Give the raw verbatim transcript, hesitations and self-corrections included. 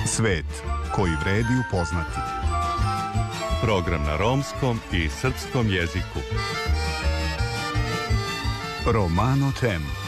Svet koji vredi upoznati. Program na romskom i srpskom jeziku. Romano Tem.